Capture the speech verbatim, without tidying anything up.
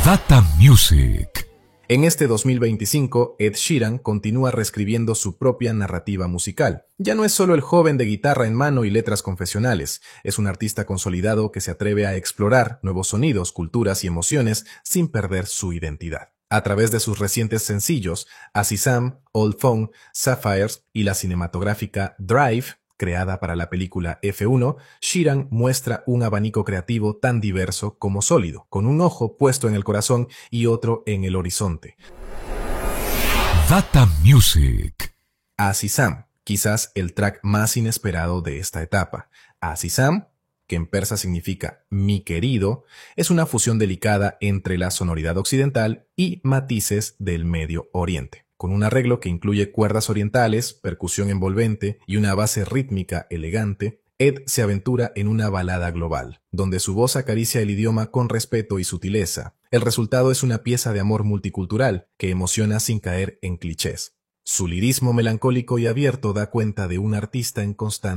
Data Music. En este dos mil veinticinco, Ed Sheeran continúa reescribiendo su propia narrativa musical. Ya no es solo el joven de guitarra en mano y letras confesionales, es un artista consolidado que se atreve a explorar nuevos sonidos, culturas y emociones sin perder su identidad. A través de sus recientes sencillos, Azizam, Old Phone, Sapphires y la cinematográfica Drive, creada para la película F uno, Sheeran muestra un abanico creativo tan diverso como sólido, con un ojo puesto en el corazón y otro en el horizonte. Data Music. Azizam, quizás el track más inesperado de esta etapa. Azizam, que en persa significa mi querido, es una fusión delicada entre la sonoridad occidental y matices del Medio Oriente. Con un arreglo que incluye cuerdas orientales, percusión envolvente y una base rítmica elegante, Ed se aventura en una balada global, donde su voz acaricia el idioma con respeto y sutileza. El resultado es una pieza de amor multicultural que emociona sin caer en clichés. Su lirismo melancólico y abierto da cuenta de un artista en constante